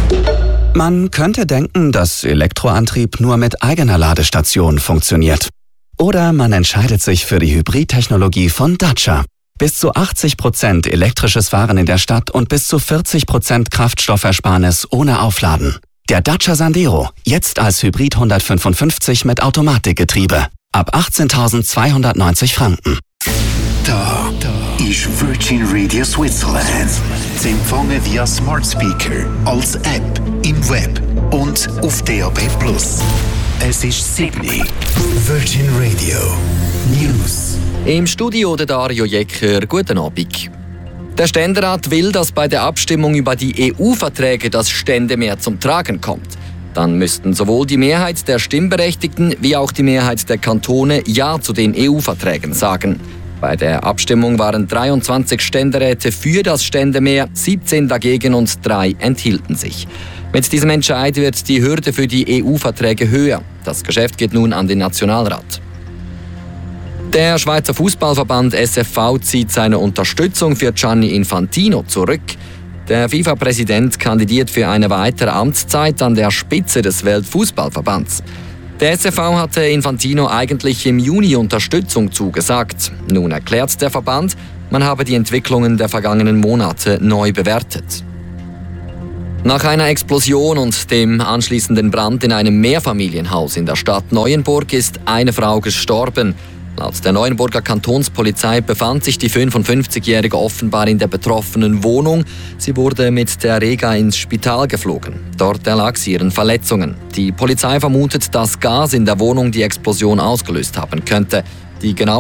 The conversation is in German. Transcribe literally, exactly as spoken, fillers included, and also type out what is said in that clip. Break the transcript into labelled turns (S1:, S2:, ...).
S1: Man könnte denken, dass Elektroantrieb nur mit eigener Ladestation funktioniert. Oder man entscheidet sich für die Hybridtechnologie von Dacia. Bis zu achtzig Prozent elektrisches Fahren in der Stadt und bis zu vierzig Prozent Kraftstoffersparnis ohne Aufladen. Der Dacia Sandero, jetzt als Hybrid hundertfünfundfünfzig mit Automatikgetriebe. Ab achtzehntausendzweihundertneunzig Franken.
S2: Da, da ist Virgin Radio Switzerland. Zu empfangen via Smart Speaker, als App, im Web und auf D A B plus. Es ist Sydney. Virgin Radio News.
S3: Im Studio der Dario Jecker. Guten Abend. Der Ständerat will, dass bei der Abstimmung über die E U-Verträge das Ständemehr zum Tragen kommt. Dann müssten sowohl die Mehrheit der Stimmberechtigten wie auch die Mehrheit der Kantone Ja zu den E U-Verträgen sagen. Bei der Abstimmung waren dreiundzwanzig Ständeräte für das Ständemehr, siebzehn dagegen und drei enthielten sich. Mit diesem Entscheid wird die Hürde für die E U-Verträge höher. Das Geschäft geht nun an den Nationalrat. Der Schweizer Fußballverband S F V zieht seine Unterstützung für Gianni Infantino zurück. Der FIFA-Präsident kandidiert für eine weitere Amtszeit an der Spitze des Weltfußballverbands. Der S F V hatte Infantino eigentlich im Juni Unterstützung zugesagt. Nun erklärt der Verband, man habe die Entwicklungen der vergangenen Monate neu bewertet. Nach einer Explosion und dem anschließenden Brand in einem Mehrfamilienhaus in der Stadt Neuenburg ist eine Frau gestorben. Laut der Neuenburger Kantonspolizei befand sich die fünfundfünfzigjährige offenbar in der betroffenen Wohnung. Sie wurde mit der Rega ins Spital geflogen. Dort erlag sie ihren Verletzungen. Die Polizei vermutet, dass Gas in der Wohnung die Explosion ausgelöst haben könnte. Die genaue